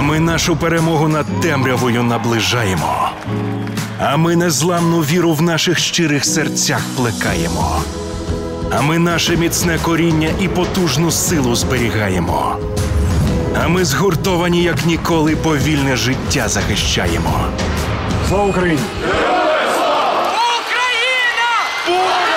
Ми нашу перемогу над темрявою наближаємо. А ми незламну віру в наших щирих серцях плекаємо. А ми наше міцне коріння і потужну силу зберігаємо. А ми згуртовані, як ніколи, повільне життя захищаємо. Слава Україні! Україна!